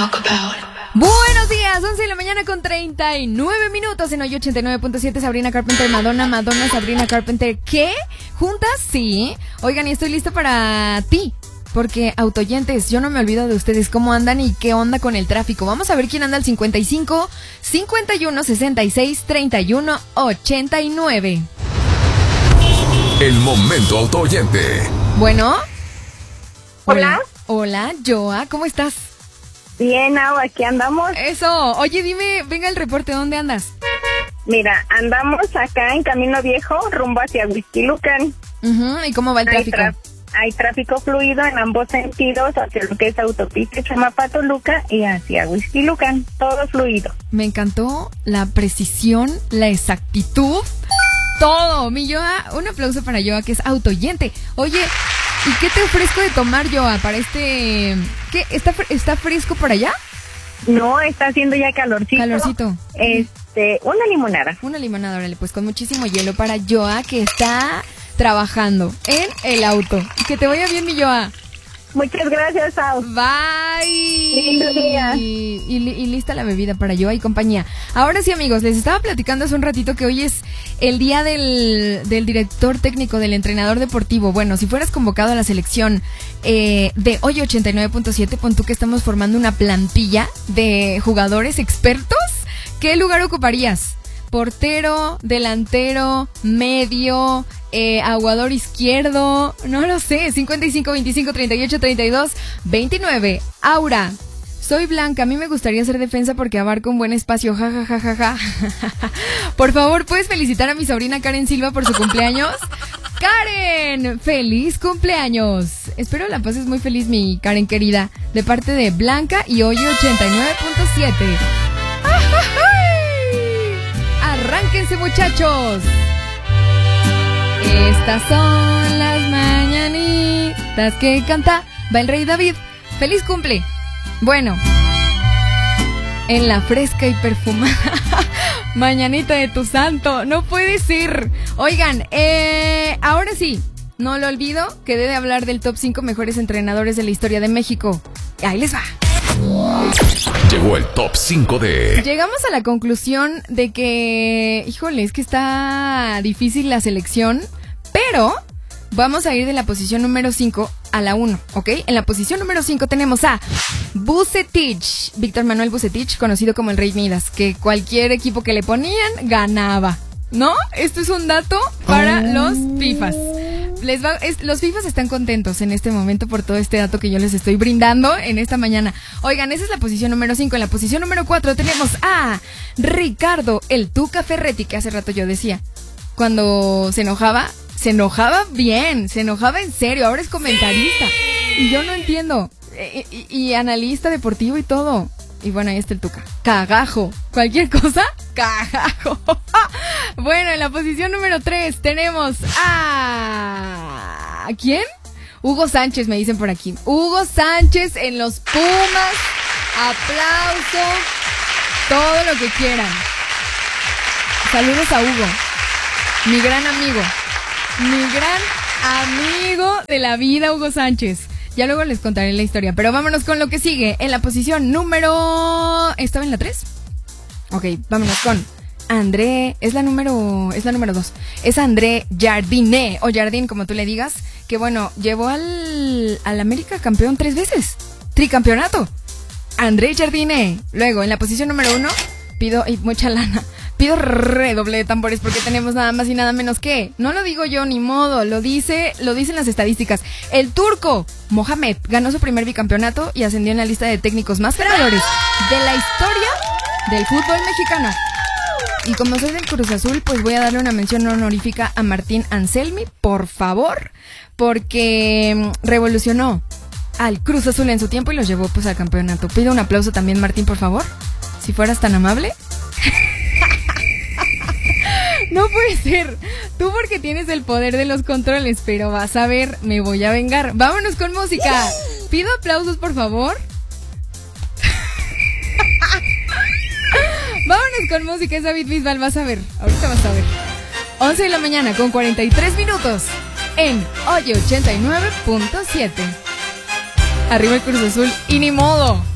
talk about. Buenos días, 11 de la mañana con 39 minutos en hoy 89.7. Sabrina Carpenter, Madonna, Sabrina Carpenter. ¿Qué? ¿Juntas? Sí. Oigan, y estoy lista para ti, porque autoyentes, yo no me olvido de ustedes. ¿Cómo andan y qué onda con el tráfico? Vamos a ver quién anda al 55 51 66 31 89. El momento autoyente. Bueno. Hola. Hola, Joa, ¿cómo estás? Bien, aquí andamos. Eso. Oye, dime, venga el reporte, ¿dónde andas? Mira, andamos acá en Camino Viejo, rumbo hacia Huixquilucan. ¿Y cómo va el tráfico? Hay tráfico fluido en ambos sentidos, hacia lo que es autopista Chamapa-Toluca y hacia Huixquilucan. Todo fluido. Me encantó la precisión, la exactitud, todo. Mi Joa, un aplauso para Joa, que es autoyente. Oye, ¿y qué te ofrezco de tomar, Joa, para este... ¿Qué? ¿Está fresco por allá? No, está haciendo ya calorcito. Calorcito. Una limonada. Una limonada, órale, pues con muchísimo hielo para Joa, que está trabajando en el auto. Que te vaya bien, mi Joa. Muchas gracias, Sao. Bye. Lindo día. Y lista la bebida para Joa y compañía. Ahora sí, amigos, les estaba platicando hace un ratito que hoy es el día del director técnico, del entrenador deportivo. Bueno, si fueras convocado a la selección de hoy 89.7, pon tú que estamos formando una plantilla de jugadores expertos, ¿qué lugar ocuparías? Portero, delantero, medio, aguador izquierdo, no lo sé. 55 25 38 32 29. Aura, soy Blanca, a mí me gustaría ser defensa porque abarco un buen espacio, ja. Por favor, ¿puedes felicitar a mi sobrina Karen Silva por su cumpleaños? Karen, feliz cumpleaños. Espero la pases muy feliz, mi Karen querida, de parte de Blanca y hoy 89.7. Arránquense, muchachos. Estas son las mañanitas que canta va el rey David. ¡Feliz cumple! Bueno, en la fresca y perfumada mañanita de tu santo. No puede ser. Oigan, ahora sí, no lo olvido, quedé de hablar del top 5 mejores entrenadores de la historia de México. Ahí les va. Llegó el top 5 de... Llegamos a la conclusión de que, híjole, es que está difícil la selección, pero vamos a ir de la posición número 5 a la 1, ¿ok? En la posición número 5 tenemos a Vucetich, Víctor Manuel Vucetich, conocido como el Rey Midas, que cualquier equipo que le ponían ganaba, ¿no? Esto es un dato para los FIFAs. Los FIFAs están contentos en este momento por todo este dato que yo les estoy brindando en esta mañana. Oigan, esa es la posición número 5. En la posición número 4 tenemos a Ricardo el Tuca Ferretti, que hace rato yo decía, cuando se enojaba bien, se enojaba en serio, ahora es comentarista. Y yo no entiendo. Y analista deportivo y todo. Y bueno, ahí está el Tuca. Cagajo. Cualquier cosa, cagajo. Bueno, en la posición número 3 tenemos a... ¿A quién? Hugo Sánchez, me dicen por aquí. Hugo Sánchez en los Pumas. Aplauso. Todo lo que quieran. Saludos a Hugo. Mi gran amigo. Mi gran amigo de la vida, Hugo Sánchez. Ya luego les contaré la historia, pero vámonos con lo que sigue. En la posición número... ¿Estaba en la 3? Ok, vámonos con André... Es la número 2. Es André Jardine, o Jardín, como tú le digas, que bueno, llevó al América campeón 3 veces. Tricampeonato. André Jardine. Luego, en la posición número 1, pido... mucha lana. Pido redoble de tambores porque tenemos nada más y nada menos que, no lo digo yo ni modo, lo dicen las estadísticas. El turco Mohamed ganó su primer bicampeonato y ascendió en la lista de técnicos más ganadores de la historia del fútbol mexicano. Y como soy del Cruz Azul, pues voy a darle una mención honorífica a Martín Anselmi, por favor, porque revolucionó al Cruz Azul en su tiempo y los llevó pues al campeonato. Pido un aplauso también, Martín, por favor, si fueras tan amable. No puede ser. Tú porque tienes el poder de los controles, pero vas a ver, me voy a vengar. Vámonos con música. Pido aplausos, por favor. Vámonos con música, es David Bisbal, vas a ver. Ahorita vas a ver. 11 de la mañana con 43 minutos en Hoy 89.7. Arriba el Cruz Azul y ni modo.